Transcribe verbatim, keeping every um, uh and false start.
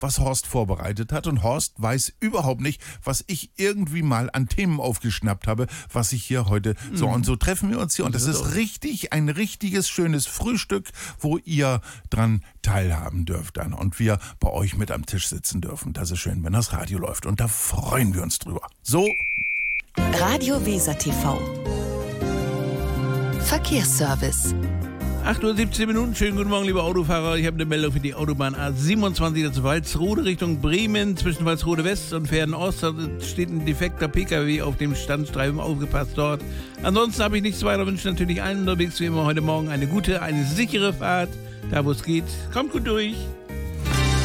was Horst vorbereitet hat. Und Horst weiß überhaupt nicht, was ich irgendwie mal an Themen aufgeschnappt habe, was ich hier heute... Mhm. So, und so treffen wir uns hier. Und das ist richtig, ein richtiges, schönes Frühstück, wo ihr dran teilhaben dürft dann. Und wir bei euch mit am Tisch sitzen dürfen. Das ist schön, wenn das Radio läuft. Und da freuen wir uns drüber. So. Radio Weser T V. Verkehrsservice. acht Uhr siebzehn Minuten, schönen guten Morgen, liebe Autofahrer. Ich habe eine Meldung für die Autobahn A siebenundzwanzig zu Walsrode Richtung Bremen. Zwischen Walsrode West und Verden Ost steht ein defekter Pkw auf dem Standstreifen, aufgepasst dort. Ansonsten habe ich nichts weiter, wünsche natürlich allen unterwegs wie immer heute Morgen eine gute, eine sichere Fahrt. Da wo es geht, kommt gut durch.